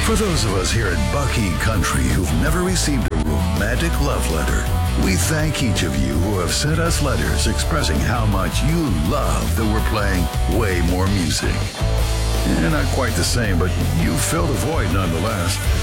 For those of us here at Bucky Country who've never received a romantic love letter, we thank each of you who have sent us letters expressing how much you love that we're playing way more music. Not quite the same, but you filled a void nonetheless.